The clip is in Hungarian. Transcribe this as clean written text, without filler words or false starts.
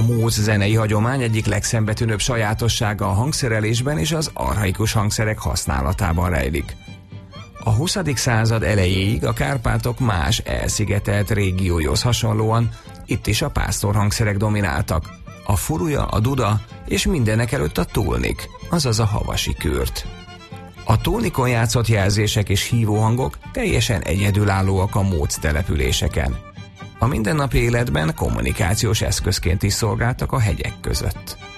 móc zenei hagyomány egyik legszembetűnőbb sajátossága a hangszerelésben és az archaikus hangszerek használatában rejlik. A 20. század elejéig a Kárpátok más elszigetelt régióihoz hasonlóan itt is a pásztorhangszerek domináltak, a furuja, a duda és mindenekelőtt a tulnik, azaz a havasi kürt. A tulnikon játszott jelzések és hívóhangok teljesen egyedülállóak a móc településeken. A mindennapi életben kommunikációs eszközként is szolgáltak a hegyek között.